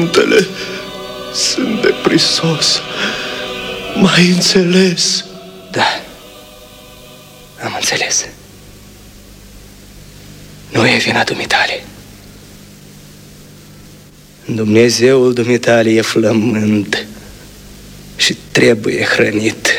cuvintele sunt de prisos. M-ai înțeles? Da, am înțeles. Nu e vina dumitale. Dumnezeul dumitale e flământ și trebuie hrănit.